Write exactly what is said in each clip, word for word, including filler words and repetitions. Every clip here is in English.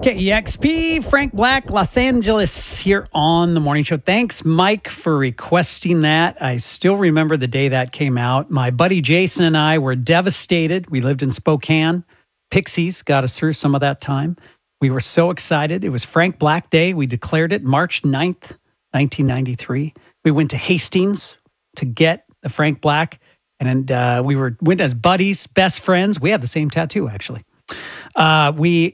K E X P, Frank Black, Los Angeles here on the morning show. Thanks, Mike, for requesting that. I still remember the day that came out. My buddy Jason and I were devastated. We lived in Spokane. Pixies got us through some of that time. We were so excited. It was Frank Black Day. We declared it March ninth, nineteen ninety-three. We went to Hastings to get the Frank Black, and uh, we were went as buddies, best friends. We have the same tattoo, actually. Uh, we...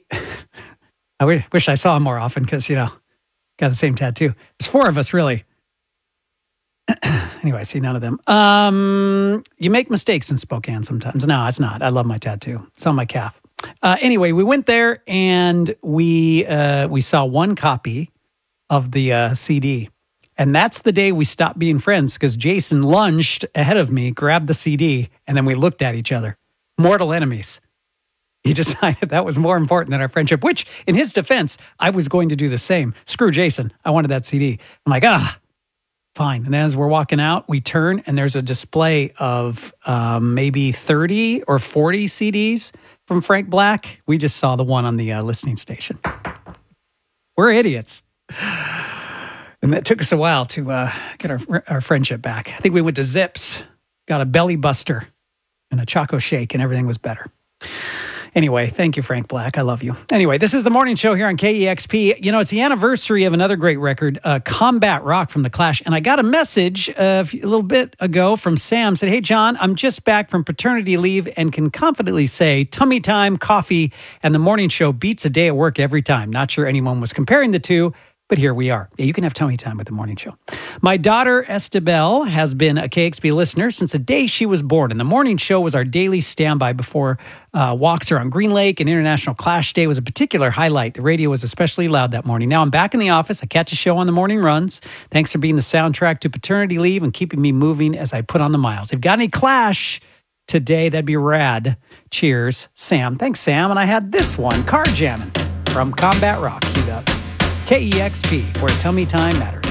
I wish I saw him more often because, you know, got the same tattoo. There's four of us, really. Anyway, I see none of them. Um, you make mistakes in Spokane sometimes. No, it's not. I love my tattoo. It's on my calf. Uh, anyway, we went there and we uh, we saw one copy of the uh, C D. And that's the day we stopped being friends because Jason lunged ahead of me, grabbed the C D, and then we looked at each other. Mortal enemies. He decided that was more important than our friendship, which, in his defense, I was going to do the same. Screw Jason. I wanted that C D. I'm like, ah, fine. And then as we're walking out, we turn, and there's a display of um, maybe thirty or forty C Ds from Frank Black. We just saw the one on the uh, listening station. We're idiots. And that took us a while to uh, get our, our friendship back. I think we went to Zips, got a belly buster and a Choco Shake, and everything was better. Anyway, thank you, Frank Black. I love you. Anyway, this is the morning show here on K E X P. You know, it's the anniversary of another great record, uh, Combat Rock from The Clash. And I got a message uh, a little bit ago from Sam. Said, hey, John, I'm just back from paternity leave and can confidently say tummy time, coffee, and the morning show beats a day at work every time. Not sure anyone was comparing the two, but here we are. Yeah, you can have tummy time with the morning show. My daughter, Estebel, has been a K X P listener since the day she was born. And the morning show was our daily standby before uh, walks around Green Lake, and International Clash Day was a particular highlight. The radio was especially loud that morning. Now I'm back in the office. I catch a show on the morning runs. Thanks for being the soundtrack to paternity leave and keeping me moving as I put on the miles. If you've got any Clash today, that'd be rad. Cheers, Sam. Thanks, Sam. And I had this one, Car Jamming from Combat Rock, queued up. K E X P, where tummy time matters.